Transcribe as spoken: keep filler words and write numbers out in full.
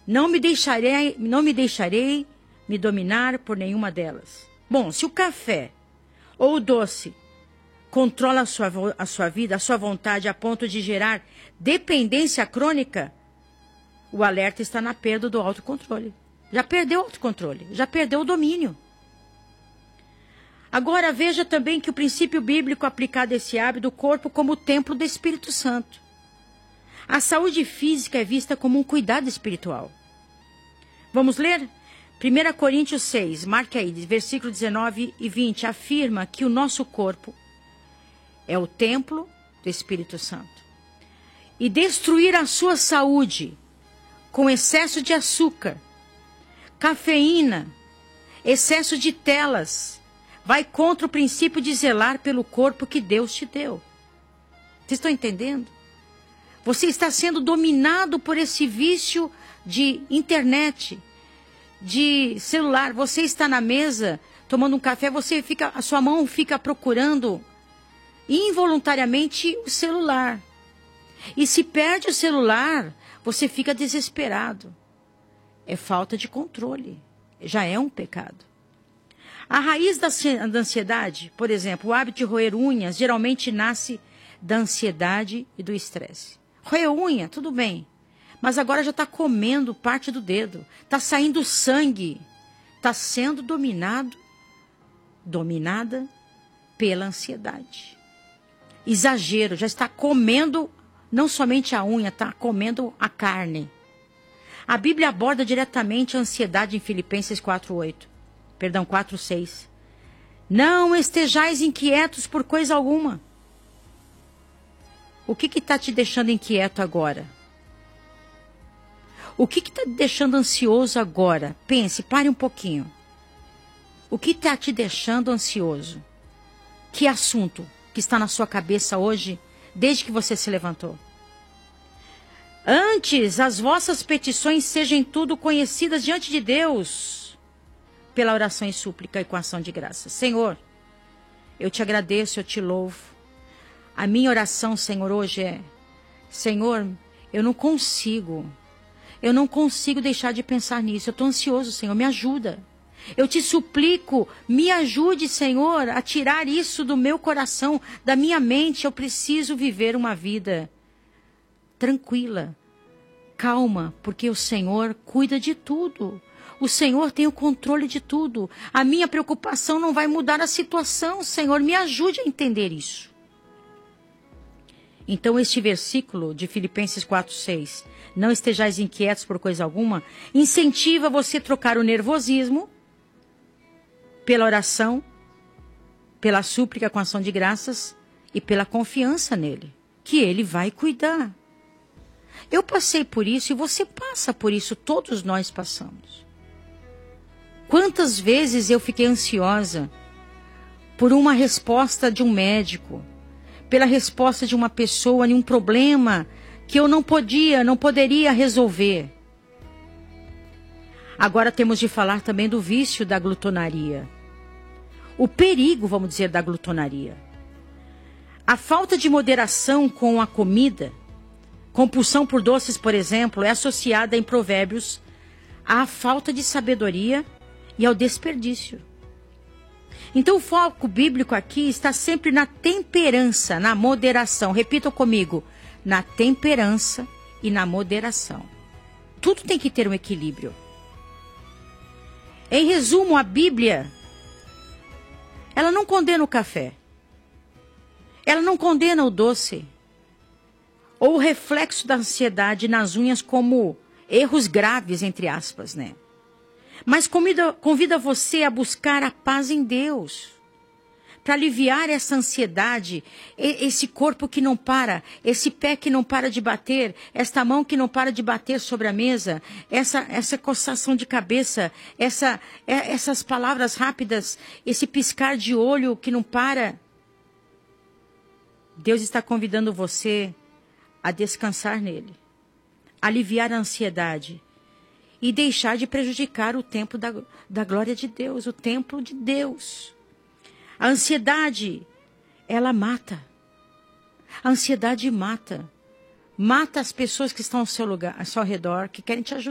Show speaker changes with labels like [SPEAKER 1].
[SPEAKER 1] Não me deixarei, não me deixarei me dominar por nenhuma delas. Bom, se o café ou o doce controla a sua, a sua vida, a sua vontade, a ponto de gerar dependência crônica, o alerta está na perda do autocontrole. Já perdeu o autocontrole, já perdeu o domínio. Agora veja também que o princípio bíblico aplicado a esse hábito do corpo como o templo do Espírito Santo. A saúde física é vista como um cuidado espiritual. Vamos ler? primeira Coríntios seis, marque aí, versículo dezenove e vinte, afirma que o nosso corpo é o templo do Espírito Santo. E destruir a sua saúde com excesso de açúcar, cafeína, excesso de telas, vai contra o princípio de zelar pelo corpo que Deus te deu. Vocês estão entendendo? Você está sendo dominado por esse vício de internet, de celular. Você está na mesa tomando um café, você fica, a sua mão fica procurando involuntariamente o celular. E se perde o celular, você fica desesperado. É falta de controle. Já é um pecado. A raiz da ansiedade, por exemplo, o hábito de roer unhas, geralmente nasce da ansiedade e do estresse. Roer unha, tudo bem. Mas agora já está comendo parte do dedo. Está saindo sangue. Está sendo dominado, dominada pela ansiedade. Exagero, já está comendo não somente a unha, está comendo a carne. A Bíblia aborda diretamente a ansiedade em Filipenses quatro, oito. Perdão, quatro, seis. Não estejais inquietos por coisa alguma. O que está te deixando inquieto agora? O que está te deixando ansioso agora? Pense, pare um pouquinho. O que está te deixando ansioso? Que assunto que está na sua cabeça hoje, desde que você se levantou? Antes, as vossas petições sejam tudo conhecidas diante de Deus, pela oração e súplica e com ação de graça. Senhor, eu te agradeço, eu te louvo. A minha oração, Senhor, hoje é: Senhor, eu não consigo, eu não consigo deixar de pensar nisso. Eu estou ansioso, Senhor, me ajuda. Eu te suplico, me ajude, Senhor, a tirar isso do meu coração, da minha mente. Eu preciso viver uma vida tranquila, calma, porque o Senhor cuida de tudo. O Senhor tem o controle de tudo. A minha preocupação não vai mudar a situação. Senhor, me ajude a entender isso. Então, este versículo de Filipenses quatro, seis, não estejais inquietos por coisa alguma, incentiva você a trocar o nervosismo pela oração, pela súplica com ação de graças e pela confiança nele, que ele vai cuidar. Eu passei por isso e você passa por isso, todos nós passamos. Quantas vezes eu fiquei ansiosa por uma resposta de um médico, pela resposta de uma pessoa em um problema que eu não podia, não poderia resolver. Agora temos de falar também do vício da glutonaria. O perigo, vamos dizer, da glutonaria. A falta de moderação com a comida, compulsão por doces, por exemplo, é associada em Provérbios à falta de sabedoria e ao desperdício. Então o foco bíblico aqui está sempre na temperança, na moderação. Repitam comigo, na temperança e na moderação. Tudo tem que ter um equilíbrio. Em resumo, a Bíblia, ela não condena o café. Ela não condena o doce. Ou o reflexo da ansiedade nas unhas como erros graves, entre aspas, né? Mas convida, convida você a buscar a paz em Deus. Para aliviar essa ansiedade, esse corpo que não para, esse pé que não para de bater, esta mão que não para de bater sobre a mesa, essa, essa coçação de cabeça, essa, essas palavras rápidas, esse piscar de olho que não para. Deus está convidando você a descansar nele, aliviar a ansiedade e deixar de prejudicar o templo da, da glória de Deus, o templo de Deus. A ansiedade, ela mata. A ansiedade mata. Mata as pessoas que estão ao seu lugar, ao seu redor, que querem te ajudar.